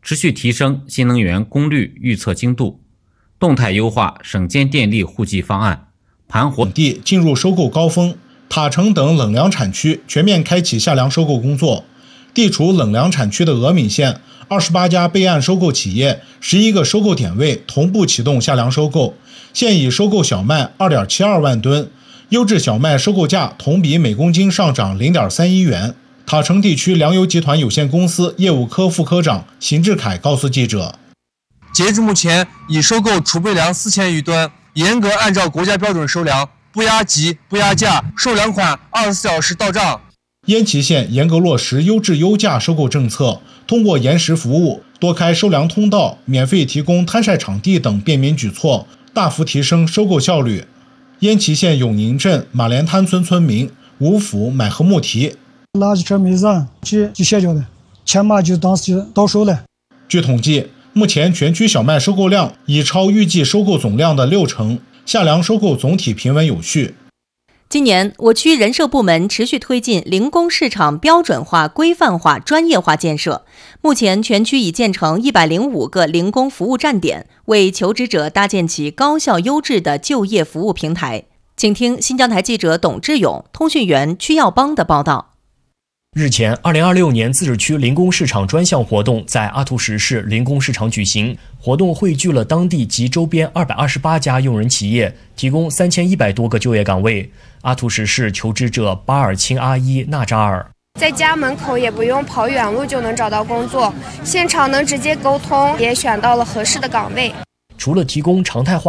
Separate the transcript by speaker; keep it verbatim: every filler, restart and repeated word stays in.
Speaker 1: 持续提升新能源功率预测精度，动态优化省间电力户籍方案，盘活
Speaker 2: 地进入收购高峰，塔城等冷粮产区全面开启下粮收购工作。地处冷粮产区的峨岷县，二十八家备案收购企业，十一个收购点位同步启动下粮收购，现已收购小麦 二点七二万吨，优质小麦收购价同比每公斤上涨 零点三一元。塔城地区粮油集团有限公司业务科副科长邢志凯告诉记者，
Speaker 3: 截至目前，已收购储备粮四千余吨，严格按照国家标准收粮，不压级、不压价，收粮款二十四小时到账。
Speaker 2: 烟岐县严格落实优质优价收购政策，通过延时服务、多开收粮通道、免费提供摊晒场地等便民举措，大幅提升收购效率。烟岐县永宁镇马连滩村村民吴府买禾木提，
Speaker 4: 垃圾车没上去就卸掉了，钱嘛就当时就到手了。
Speaker 2: 据统计，目前全区小麦收购量已超预计收购总量的六成，下粮收购总体平稳有序。
Speaker 5: 今年，我区人社部门持续推进零工市场标准化、规范化、专业化建设。目前，全区已建成一百零五个零工服务站点，为求职者搭建起高效优质的就业服务平台。请听新疆台记者董志勇、通讯员曲耀邦的报道。
Speaker 6: 日前，二零二六年自治区零工市场专项活动在阿图什市零工市场举行。活动汇聚了当地及周边二百二十八家用人企业，提供三千一百多个就业岗位。阿图什市求职者巴尔钦阿伊纳扎尔，
Speaker 7: 在家门口也不用跑远路就能找到工作，现场能直接沟通，也选到了合适的岗位。
Speaker 6: 除了提供常态化